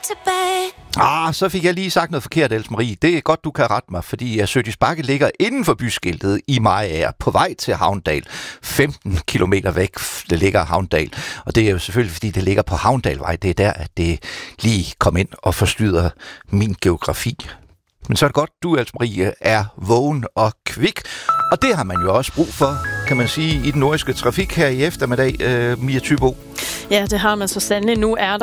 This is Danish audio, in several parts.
tilbage. Så fik jeg lige sagt noget forkert, Else Marie. Det er godt, du kan rette mig, fordi Sødis Bakke ligger inden for byskiltet i Mariager på vej til Havndal. 15 kilometer væk ligger Havndal. Og det er jo selvfølgelig, fordi det ligger på Havndalvej. Det er der, at det lige kom ind og forstyrrer min geografi. Men så er det godt, du, Else Marie, er vågen og kvik. Og det har man jo også brug for, kan man sige, i den nordiske trafik her i eftermiddag, Mia Thybo. Ja, det har man så sandelig. Nu er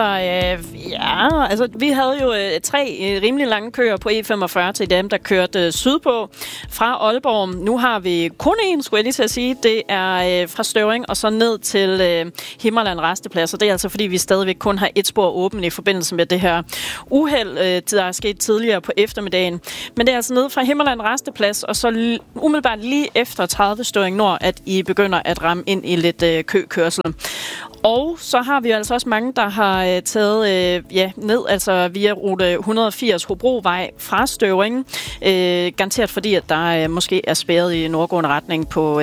der, vi havde jo 3 rimelig lange køer på E45 til dem, der kørte sydpå fra Aalborg. Nu har vi kun en, skulle jeg lige til at sige. Det er fra Støvring og så ned til Himmerland Resteplads. Og det er altså, fordi vi stadigvæk kun har et spor åbent i forbindelse med det her uheld, der er sket tidligere på eftermiddagen. Men det er altså ned fra Himmerland Resteplads, og så umiddelbart lige efter 30 Støvring Nord, at I begynder at ramme ind i lidt køkørsel. Og så har vi altså også mange, der har taget ned, altså via rute 180 Hobrovej fra Støvring. Garanteret fordi, at der måske er spærret i nordgående retning på,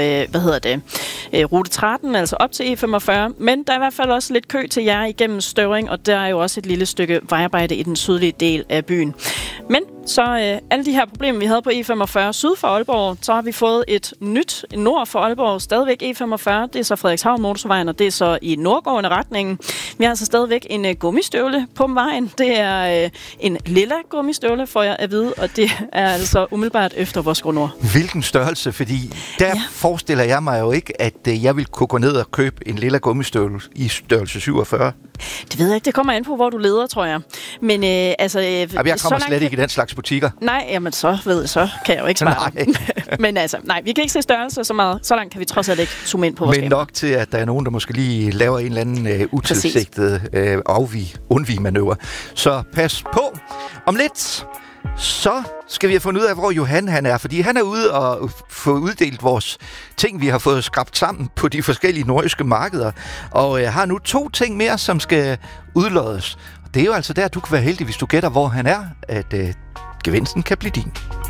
rute 13, altså op til E45. Men der er i hvert fald også lidt kø til jer igennem Støvring, og der er jo også et lille stykke vejarbejde i den sydlige del af byen. Men så alle de her problemer, vi havde på E45 syd for Aalborg, så har vi fået et nyt nord for Aalborg, stadigvæk E45. Det er så Frederikshavn Motorvejen, og det er så i nordgående retningen. Vi har altså stadigvæk en gummistøvle på vejen. Det er en lilla gummistøvle, får jeg at vide, og det er altså umiddelbart efter vores Nord. Hvilken størrelse? Fordi der forestiller jeg mig jo ikke, at jeg vil kunne gå ned og købe en lilla gummistøvle i størrelse 47. Det ved jeg ikke. Det kommer an på, hvor du leder, tror jeg. Men jeg kommer slet ikke i den slags butikker. Nej, jamen så kan jeg jo ikke svare. Men vi kan ikke se størrelse så meget. Så langt kan vi trods alt ikke zoome ind på vores Men nok til, at der er nogen, der måske lige laver en eller anden utilsigtet undvig-manøvre. Så pas på. Om lidt, så skal vi have fundet ud af, hvor Johan han er. Fordi han er ude og få uddelt vores ting, vi har fået skrabt sammen på de forskellige nordiske markeder. Og har nu 2 ting mere, som skal udloddes. Det er jo altså der, du kan være heldig, hvis du gætter, hvor han er, at gevinsten kan blive din.